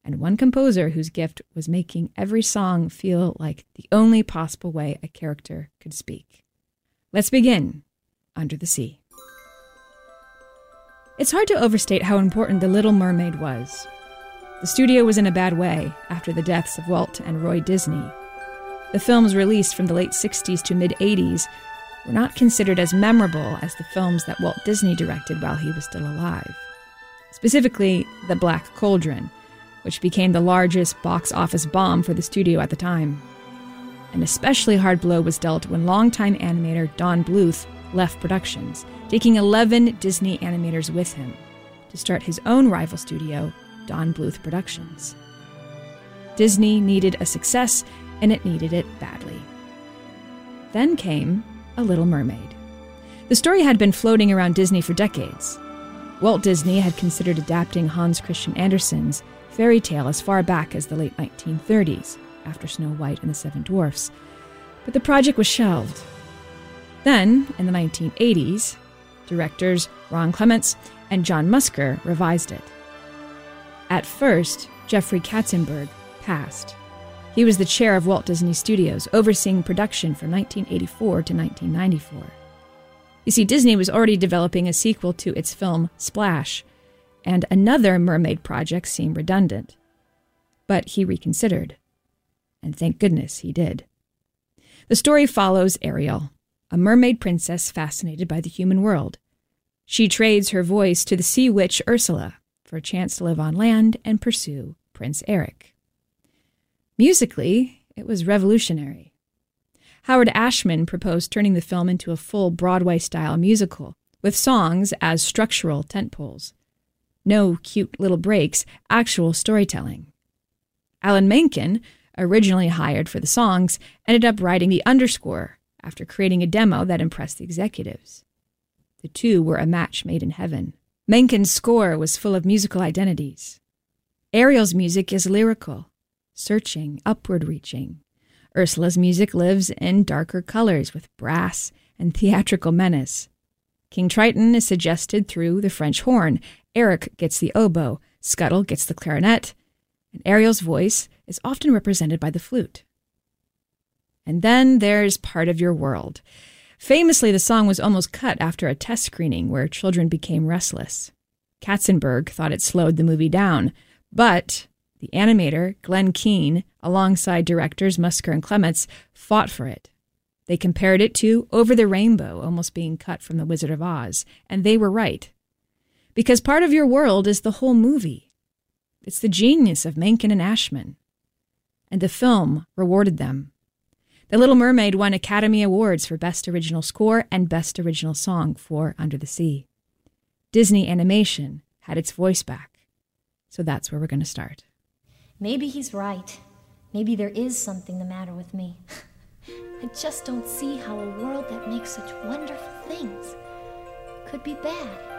and one composer whose gift was making every song feel like the only possible way a character could speak. Let's begin Under the Sea. It's hard to overstate how important The Little Mermaid was. The studio was in a bad way after the deaths of Walt and Roy Disney. The films released from the late 60s to mid-80s were not considered as memorable as the films that Walt Disney directed while he was still alive. Specifically, The Black Cauldron, which became the largest box office bomb for the studio at the time. An especially hard blow was dealt when longtime animator Don Bluth left productions, taking 11 Disney animators with him to start his own rival studio, Don Bluth Productions. Disney needed a success, and it needed it badly. Then came A Little Mermaid. The story had been floating around Disney for decades. Walt Disney had considered adapting Hans Christian Andersen's fairy tale as far back as the late 1930s, after Snow White and the Seven Dwarfs, but the project was shelved. Then, in the 1980s, directors Ron Clements and John Musker revised it. At first, Jeffrey Katzenberg passed. He was the chair of Walt Disney Studios, overseeing production from 1984 to 1994. You see, Disney was already developing a sequel to its film Splash, and another mermaid project seemed redundant. But he reconsidered. And thank goodness he did. The story follows Ariel, a mermaid princess fascinated by the human world. She trades her voice to the sea witch Ursula for a chance to live on land and pursue Prince Eric. Musically, it was revolutionary. Howard Ashman proposed turning the film into a full Broadway-style musical, with songs as structural tentpoles. No cute little breaks, actual storytelling. Alan Menken, originally hired for the songs, ended up writing the underscore after creating a demo that impressed the executives. The two were a match made in heaven. Menken's score was full of musical identities. Ariel's music is lyrical, searching, upward-reaching. Ursula's music lives in darker colors with brass and theatrical menace. King Triton is suggested through the French horn. Eric gets the oboe, Scuttle gets the clarinet, and Ariel's voice is often represented by the flute. And then there's Part of Your World. Famously, the song was almost cut after a test screening where children became restless. Katzenberg thought it slowed the movie down, but the animator, Glenn Keane, alongside directors Musker and Clements, fought for it. They compared it to Over the Rainbow, almost being cut from The Wizard of Oz, and they were right. Because Part of Your World is the whole movie. It's the genius of Menken and Ashman. And the film rewarded them. The Little Mermaid won Academy Awards for Best Original Score and Best Original Song for Under the Sea. Disney Animation had its voice back. So that's where we're going to start. Maybe he's right. Maybe there is something the matter with me. I just don't see how a world that makes such wonderful things could be bad.